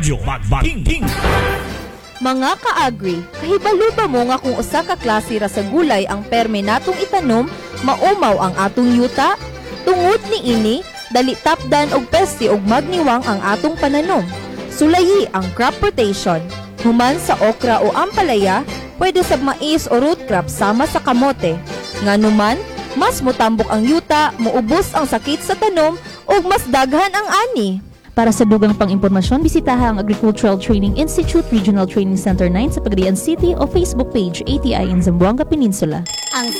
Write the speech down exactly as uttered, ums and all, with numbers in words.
Radyo Bagbating Ting. Mga ka-agri, kahibalo ba mo nga kung usa ka klase ra sa gulay ang perme natong itanom, maumaw ang atong yuta? Tungod ni ini, dali tapdan og peste og magniwang ang atong pananom. Sulayi ang crop rotation. Human sa okra o ampalaya, pwede sa mais o root crop sama sa kamote. Nganuman, mas motambok ang yuta, muubos ang sakit sa tanom ug mas daghan ang ani. Para sa dugang pang-impormasyon, bisitaha ang Agricultural Training Institute Regional Training Center nine sa Pagadian City o Facebook page A T I in Zamboanga Peninsula. Ang